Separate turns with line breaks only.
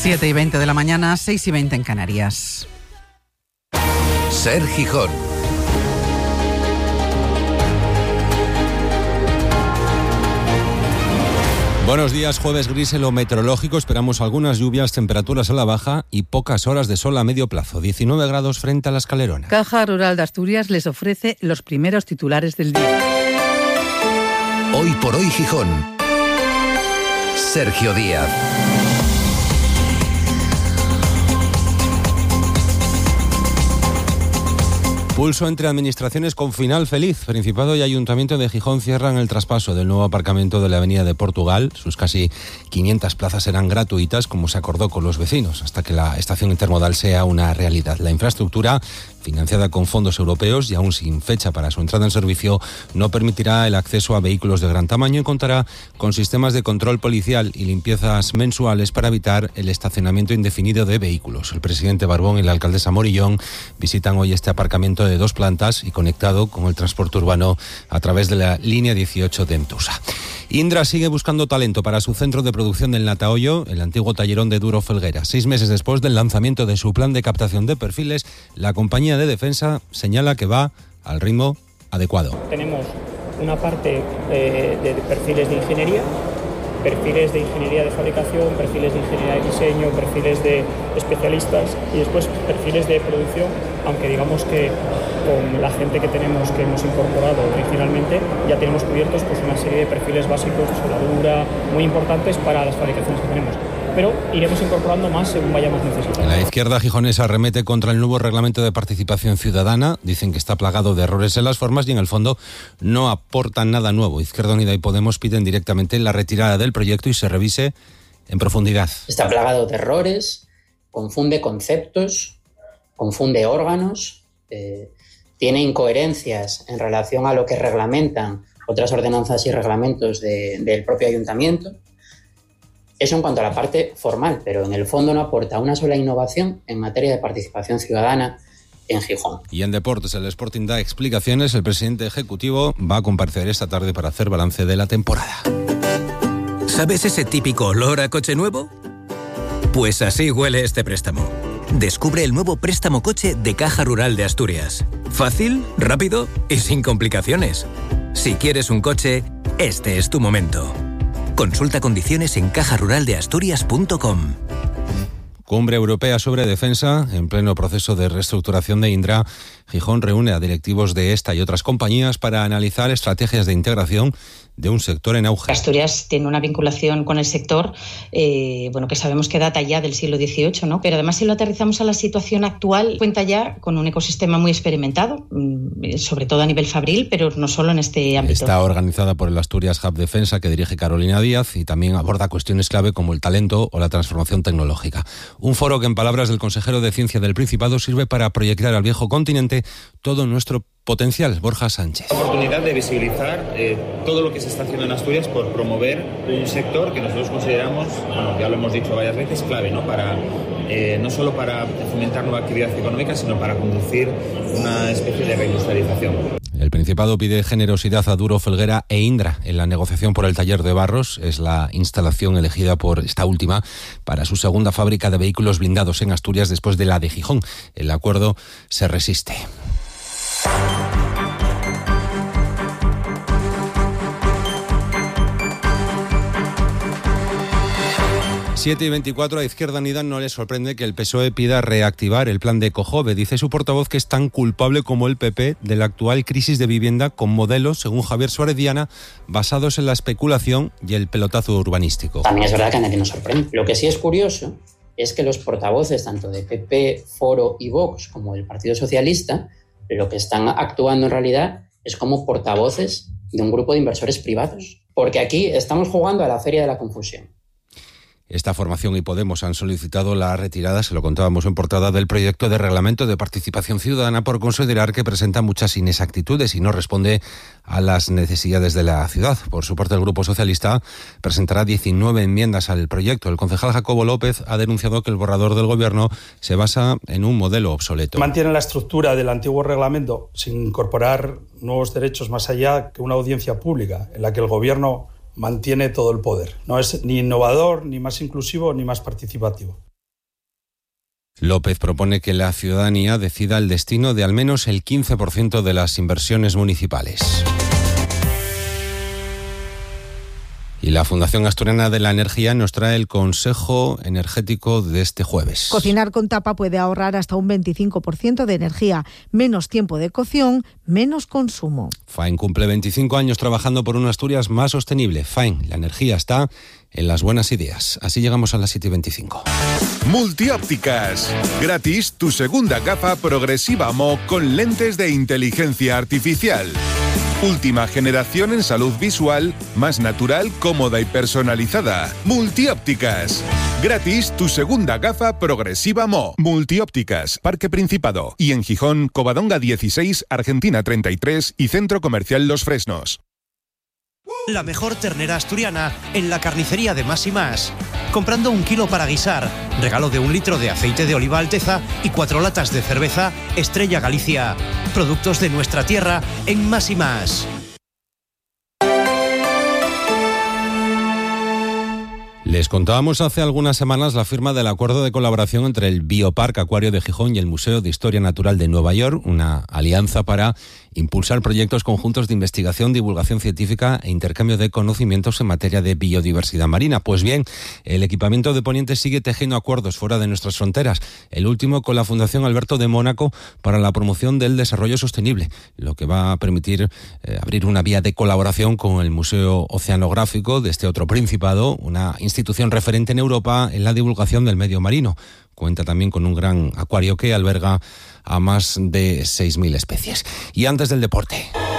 7:20 de la mañana, 6:20 en Canarias.
Ser Gijón.
Buenos días, jueves gris en lo meteorológico. Esperamos algunas lluvias, temperaturas a la baja y pocas horas de sol a medio plazo. 19 grados frente a la Escalerona.
Caja Rural de Asturias les ofrece los primeros titulares del día.
Hoy por hoy Gijón. Sergio Díaz.
Pulso entre administraciones con final feliz. Principado y Ayuntamiento de Gijón cierran el traspaso del nuevo aparcamiento de la Avenida de Portugal. Sus casi 500 plazas serán gratuitas, como se acordó con los vecinos, hasta que la estación intermodal sea una realidad. La infraestructura, financiada con fondos europeos y aún sin fecha para su entrada en servicio, no permitirá el acceso a vehículos de gran tamaño y contará con sistemas de control policial y limpiezas mensuales para evitar el estacionamiento indefinido de vehículos. El presidente Barbón y la alcaldesa Morillón visitan hoy este aparcamiento de 2 plantas y conectado con el transporte urbano a través de la línea 18 de Entusa. Indra sigue buscando talento para su centro de producción del Natahoyo, el antiguo tallerón de Duro Felguera. 6 meses después del lanzamiento de su plan de captación de perfiles, la compañía de defensa señala que va al ritmo adecuado.
Tenemos una parte de perfiles de ingeniería de fabricación, perfiles de ingeniería de diseño, perfiles de especialistas y después perfiles de producción, aunque digamos que con la gente que tenemos, que hemos incorporado originalmente, ya tenemos cubiertos pues una serie de perfiles básicos de soldadura muy importantes para las fabricaciones que tenemos. Pero iremos incorporando más según vayamos necesitando.
La izquierda gijonesa arremete contra el nuevo reglamento de participación ciudadana. Dicen que está plagado de errores en las formas y en el fondo no aportan nada nuevo. Izquierda Unida y Podemos piden directamente la retirada del proyecto y se revise en profundidad.
Está plagado de errores, confunde conceptos, confunde órganos, tiene incoherencias en relación a lo que reglamentan otras ordenanzas y reglamentos del propio ayuntamiento. Eso en cuanto a la parte formal, pero en el fondo no aporta una sola innovación en materia de participación ciudadana en Gijón.
Y en deportes, el Sporting da explicaciones. El presidente ejecutivo va a comparecer esta tarde para hacer balance de la temporada.
¿Sabes ese típico olor a coche nuevo? Pues así huele este préstamo. Descubre el nuevo préstamo coche de Caja Rural de Asturias. Fácil, rápido y sin complicaciones. Si quieres un coche, este es tu momento. Consulta condiciones en cajaruraldeasturias.com.
Cumbre Europea sobre Defensa. En pleno proceso de reestructuración de Indra, Gijón reúne a directivos de esta y otras compañías para analizar estrategias de integración de un sector en auge.
Asturias tiene una vinculación con el sector, que sabemos que data ya del siglo XVIII, ¿no? Pero además, si lo aterrizamos a la situación actual, cuenta ya con un ecosistema muy experimentado, sobre todo a nivel fabril, pero no solo en este ámbito.
Está organizada por el Asturias Hub Defensa, que dirige Carolina Díaz, y también aborda cuestiones clave como el talento o la transformación tecnológica. Un foro que, en palabras del consejero de Ciencia del Principado, sirve para proyectar al viejo continente todo nuestro potencial. Borja Sánchez.
La oportunidad de visibilizar todo lo que se está haciendo en Asturias por promover un sector que nosotros consideramos, ya lo hemos dicho varias veces, clave, ¿no? No solo para fomentar nueva actividad económica, sino para conducir una especie de reindustrialización.
El Principado pide generosidad a Duro Felguera e Indra en la negociación por el taller de Barros. Es la instalación elegida por esta última para su segunda fábrica de vehículos blindados en Asturias después de la de Gijón. El acuerdo se resiste. 7:24, a Izquierda Unida no le sorprende que el PSOE pida reactivar el plan de Ecojove. Dice su portavoz que es tan culpable como el PP de la actual crisis de vivienda, con modelos, según Javier Suárez Diana, basados en la especulación y el pelotazo urbanístico.
También es verdad que a nadie nos sorprende. Lo que sí es curioso es que los portavoces tanto de PP, Foro y Vox como del Partido Socialista, lo que están actuando en realidad es como portavoces de un grupo de inversores privados. Porque aquí estamos jugando a la feria de la confusión.
Esta formación y Podemos han solicitado la retirada, se lo contábamos en portada, del proyecto de reglamento de participación ciudadana por considerar que presenta muchas inexactitudes y no responde a las necesidades de la ciudad. Por su parte, el Grupo Socialista presentará 19 enmiendas al proyecto. El concejal Jacobo López ha denunciado que el borrador del Gobierno se basa en un modelo obsoleto.
Mantiene la estructura del antiguo reglamento sin incorporar nuevos derechos más allá que una audiencia pública en la que el Gobierno mantiene todo el poder. No es ni innovador, ni más inclusivo, ni más participativo.
López propone que la ciudadanía decida el destino de al menos el 15% de las inversiones municipales. Y la Fundación Asturiana de la Energía nos trae el consejo energético de este jueves.
Cocinar con tapa puede ahorrar hasta un 25% de energía, menos tiempo de cocción, menos consumo.
FAEN cumple 25 años trabajando por una Asturias más sostenible. FAEN, la energía está en las buenas ideas. Así llegamos a las 7:25.
Multiópticas. Gratis tu segunda gafa progresiva Mo con lentes de inteligencia artificial. Última generación en salud visual, más natural, cómoda y personalizada. Multiópticas. Gratis tu segunda gafa progresiva Mo. Multiópticas, Parque Principado. Y en Gijón, Covadonga 16, Argentina 33 y Centro Comercial Los Fresnos.
La mejor ternera asturiana en la carnicería de Más y Más. Comprando 1 kilo para guisar, regalo de 1 litro de aceite de oliva Alteza y 4 latas de cerveza Estrella Galicia. Productos de nuestra tierra en Más y Más.
Les contábamos hace algunas semanas la firma del acuerdo de colaboración entre el Bioparque Acuario de Gijón y el Museo de Historia Natural de Nueva York, una alianza para impulsar proyectos conjuntos de investigación, divulgación científica e intercambio de conocimientos en materia de biodiversidad marina. Pues bien, el equipamiento de Poniente sigue tejiendo acuerdos fuera de nuestras fronteras, el último con la Fundación Alberto de Mónaco para la promoción del desarrollo sostenible, lo que va a permitir abrir una vía de colaboración con el Museo Oceanográfico de este otro principado, una institución referente en Europa en la divulgación del medio marino. Cuenta también con un gran acuario que alberga a más de 6.000 especies. Y antes del deporte.